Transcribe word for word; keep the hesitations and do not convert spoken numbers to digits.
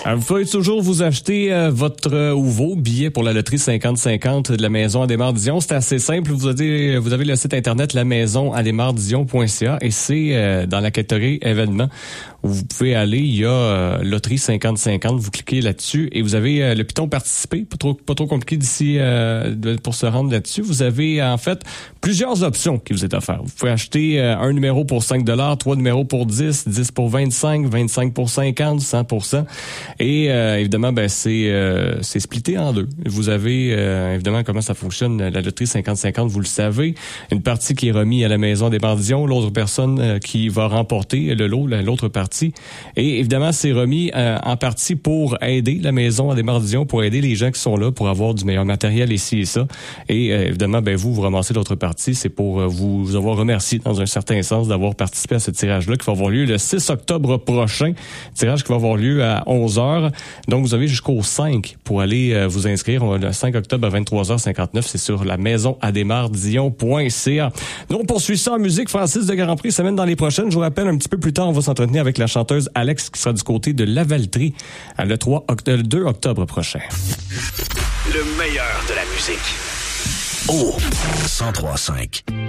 Alors, vous pouvez toujours vous acheter euh, votre euh, ou vos billets pour la loterie cinquante cinquante de la Maison Adémar-Dion. C'est assez simple. Vous avez, vous avez le site internet la maison adémar dion point c a et c'est euh, dans la catégorie événements où vous pouvez aller. Il y a euh, loterie cinquante cinquante. Vous cliquez là-dessus et vous avez euh, le piton participer. Pas trop, pas trop compliqué d'ici euh, de, pour se rendre là-dessus. Vous avez en fait plusieurs options qui vous est offertes. Vous pouvez acheter euh, un numéro pour cinq dollars, trois numéros pour dix, dix pour vingt-cinq, vingt-cinq pour cinquante, cent pour cent. Et euh, évidemment, ben c'est euh, c'est splitté en deux. Vous avez euh, évidemment comment ça fonctionne la loterie cinquante cinquante, vous le savez, une partie qui est remise à la Maison Adémar-Dion, l'autre personne euh, qui va remporter le lot, l'autre partie. Et évidemment, c'est remis euh, en partie pour aider la Maison Adémar-Dion, pour aider les gens qui sont là, pour avoir du meilleur matériel ici et ça. Et euh, évidemment, ben vous vous ramassez l'autre partie, c'est pour euh, vous, vous avoir remercié dans un certain sens d'avoir participé à ce tirage-là qui va avoir lieu le six octobre prochain. Tirage qui va avoir lieu à onze heures. Donc, vous avez jusqu'au cinq pour aller euh, vous inscrire. On, le cinq octobre à vingt-trois heures cinquante-neuf, c'est sur la maison adémar dion point c a. Nous, on poursuit ça en musique. Francis de Grand Prix, semaine dans les prochaines. Je vous rappelle, un petit peu plus tard, on va s'entretenir avec la chanteuse Alex qui sera du côté de Lavaltrie le trois octobre, le deux octobre prochain. Le meilleur de la musique. Oh, cent trois cinq.